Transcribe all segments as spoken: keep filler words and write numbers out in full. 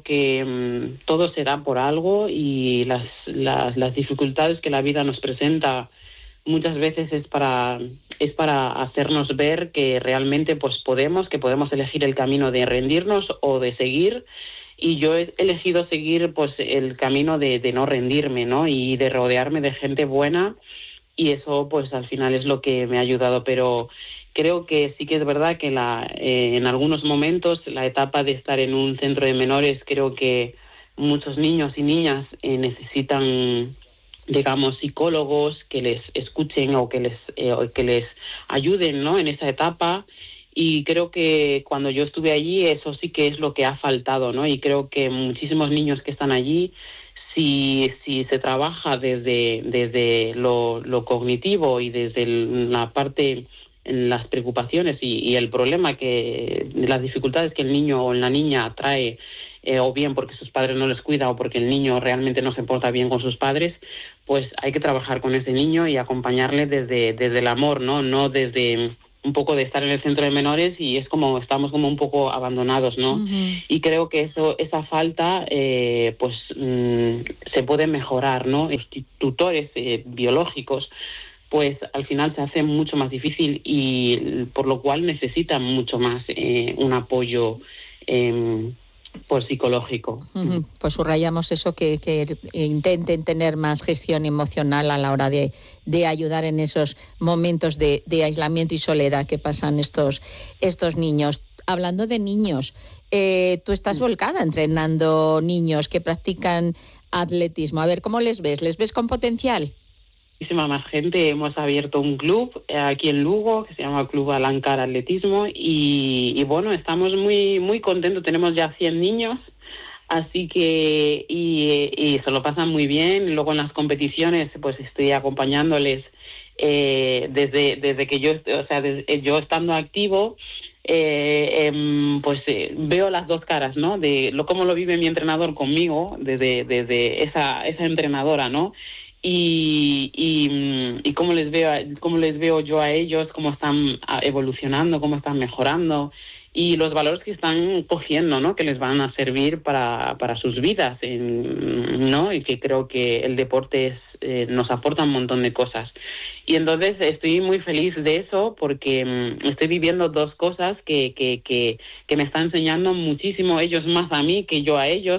que mmm, todo se da por algo y las, las, las dificultades que la vida nos presenta muchas veces es para, es para hacernos ver que realmente pues podemos, que podemos elegir el camino de rendirnos o de seguir. Y yo he elegido seguir pues el camino de, de no rendirme, ¿no? Y de rodearme de gente buena, y eso pues al final es lo que me ha ayudado. Pero creo que sí que es verdad que la, eh, en algunos momentos la etapa de estar en un centro de menores, creo que muchos niños y niñas eh, necesitan, digamos, psicólogos que les escuchen o que les eh, o que les ayuden, ¿no? En esa etapa. Y creo que cuando yo estuve allí eso sí que es lo que ha faltado, ¿no? Y creo que muchísimos niños que están allí, si si se trabaja desde desde lo, lo cognitivo y desde el, la parte, las preocupaciones y, y el problema que las dificultades que el niño o la niña trae, eh, o bien porque sus padres no les cuidan o porque el niño realmente no se porta bien con sus padres, pues hay que trabajar con ese niño y acompañarle desde desde el amor, no no desde un poco de estar en el centro de menores y es como estamos como un poco abandonados, ¿no? Uh-huh. Y creo que eso esa falta eh, pues mmm, se puede mejorar, ¿no? Los tutores eh, biológicos pues al final se hace mucho más difícil y por lo cual necesitan mucho más eh, un apoyo eh, pues psicológico. Uh-huh. Pues subrayamos eso, que, que intenten tener más gestión emocional a la hora de, de ayudar en esos momentos de, de aislamiento y soledad que pasan estos, estos niños. Hablando de niños, eh, tú estás volcada entrenando niños que practican atletismo. A ver, ¿cómo les ves? ¿Les ves con potencial? Muchísima más gente. Hemos abierto un club aquí en Lugo que se llama Club Alancar Atletismo y, y bueno, estamos muy muy contentos. Tenemos ya cien niños, así que y, y se lo pasan muy bien. Luego en las competiciones pues estoy acompañándoles eh, desde desde que yo, o sea, desde, yo estando activo. Eh, eh, pues eh, veo las dos caras, ¿no? De lo cómo lo vive mi entrenador conmigo, desde desde esa esa entrenadora, ¿no? Y, y, y cómo les veo cómo les veo yo a ellos, cómo están evolucionando, cómo están mejorando y los valores que están cogiendo, ¿no? Que les van a servir para, para sus vidas, ¿no? Y que creo que el deporte es, eh, nos aporta un montón de cosas. Y entonces estoy muy feliz de eso porque um, estoy viviendo dos cosas que, que, que, que me están enseñando muchísimo, ellos más a mí que yo a ellos.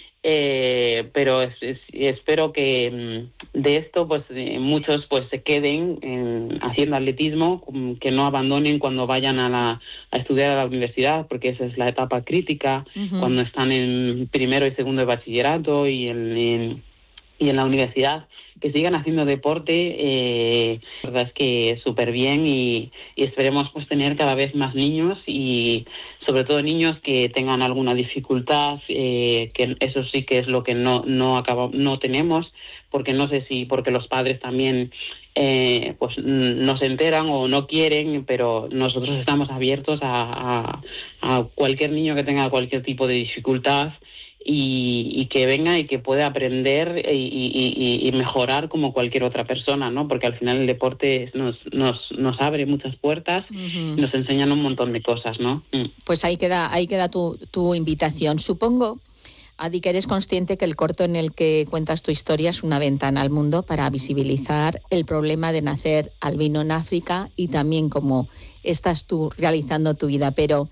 Eh, pero es, es, espero que de esto pues eh, muchos pues se queden en, haciendo atletismo, que no abandonen cuando vayan a, la, a estudiar a la universidad, porque esa es la etapa crítica. Uh-huh. Cuando están en primero y segundo de bachillerato y en, en, y en la universidad, que sigan haciendo deporte. Eh, la verdad es que súper bien y, y esperemos pues tener cada vez más niños y sobre todo niños que tengan alguna dificultad, eh, que eso sí que es lo que no no acaba, no tenemos, porque no sé si porque los padres también eh, pues no se enteran o no quieren, pero nosotros estamos abiertos a, a, a cualquier niño que tenga cualquier tipo de dificultad. Y, y que venga y que pueda aprender y, y, y mejorar como cualquier otra persona, ¿no? Porque al final el deporte nos nos, nos abre muchas puertas, uh-huh. y nos enseñan un montón de cosas, ¿no? Mm. Pues ahí queda ahí queda tu, tu invitación. Supongo, Adi, que eres consciente que el corto en el que cuentas tu historia es una ventana al mundo para visibilizar el problema de nacer albino en África y también cómo estás tú realizando tu vida, pero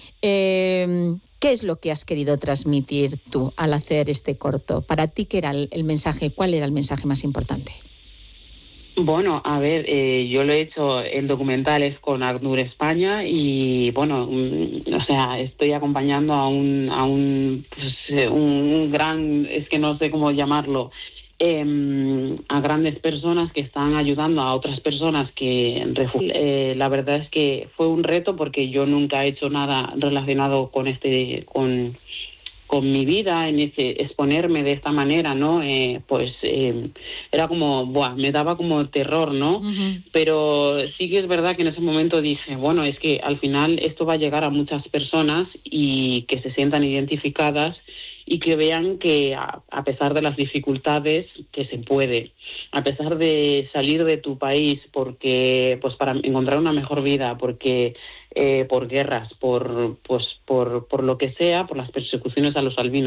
Eh, ¿qué es lo que has querido transmitir tú al hacer este corto? Para ti, ¿qué era el, el mensaje? ¿Cuál era el mensaje más importante? Bueno, a ver, eh, yo lo he hecho en documentales con ACNUR España y, bueno, um, o sea, estoy acompañando a un, a un, pues, un gran, es que no sé cómo llamarlo, Eh, a grandes personas que están ayudando a otras personas que refugian. Eh, la verdad es que fue un reto porque yo nunca he hecho nada relacionado con este, con, con mi vida, en ese exponerme de esta manera, ¿no? Eh, pues eh, era como, buah, me daba como terror, ¿no? Uh-huh. Pero sí que es verdad que en ese momento dije, bueno, es que al final esto va a llegar a muchas personas y que se sientan identificadas y que vean que a, a pesar de las dificultades que se puede, a pesar de salir de tu país porque pues para encontrar una mejor vida, porque eh, por guerras, por pues por por lo que sea, por las persecuciones a los albinos.